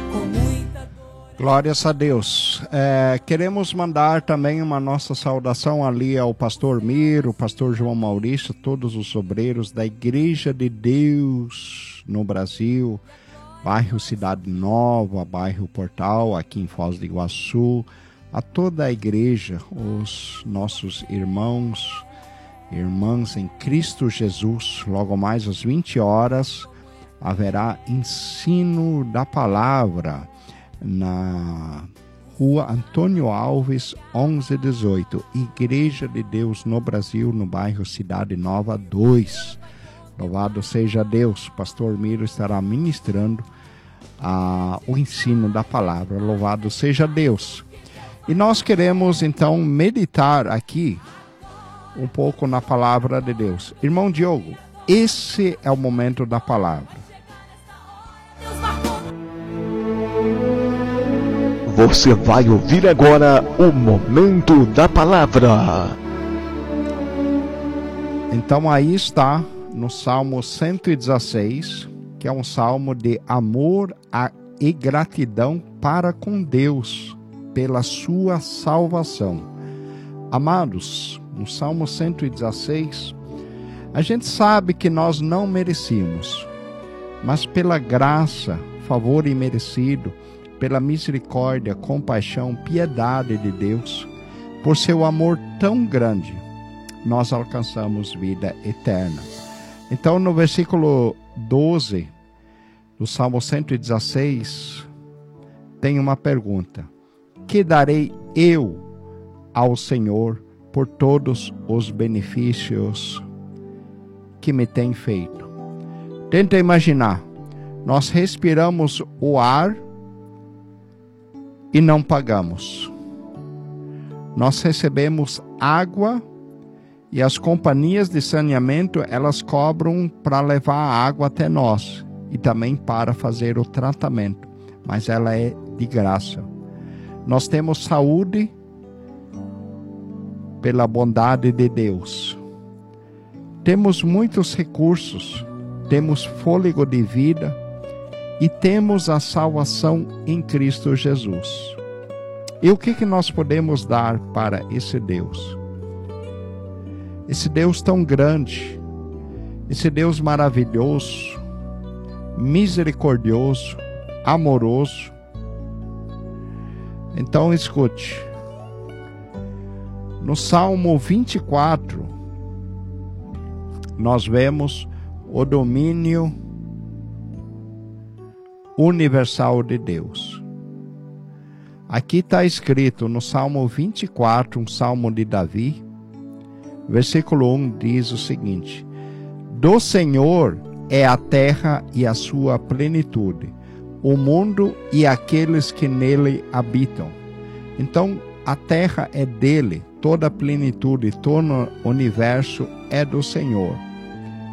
Glórias a Deus. Queremos mandar também uma nossa saudação ali ao pastor Miro, pastor João Maurício, todos os obreiros da Igreja de Deus no Brasil, bairro Cidade Nova, bairro Portal, aqui em Foz do Iguaçu, a toda a igreja, os nossos irmãos, irmãs em Cristo Jesus. Logo mais às 20 horas haverá ensino da palavra na Rua Antônio Alves, 1118, Igreja de Deus no Brasil, no bairro Cidade Nova 2. Louvado seja Deus. Pastor Miro estará ministrando o ensino da palavra. Louvado seja Deus. E nós queremos então meditar aqui um pouco na palavra de Deus. Irmão Diogo, esse é o momento da palavra. Você vai ouvir agora o momento da palavra. Então aí está no Salmo 116, que é um salmo de amor e gratidão para com Deus pela sua salvação. Amados, no Salmo 116, a gente sabe que nós não merecíamos, mas pela graça, favor imerecido, pela misericórdia, compaixão, piedade de Deus, por seu amor tão grande, nós alcançamos vida eterna. Então, no versículo 12 do Salmo 116, tem uma pergunta: que darei eu ao Senhor por todos os benefícios que me tem feito? Tenta imaginar, nós respiramos o ar e não pagamos. Nós recebemos água e as companhias de saneamento, elas cobram para levar a água até nós e também para fazer o tratamento, mas ela é de graça. Nós temos saúde pela bondade de Deus. Temos muitos recursos, temos fôlego de vida, e temos a salvação em Cristo Jesus. E o que nós podemos dar para esse Deus? Esse Deus tão grande, esse Deus maravilhoso, misericordioso, amoroso. Então escute, no Salmo 24, nós vemos o domínio universal de Deus. Aqui está escrito no Salmo 24, um salmo de Davi, versículo 1 diz o seguinte: do Senhor é a terra e a sua plenitude, o mundo e aqueles que nele habitam. Então, a terra é dele, toda a plenitude, todo o universo é do Senhor.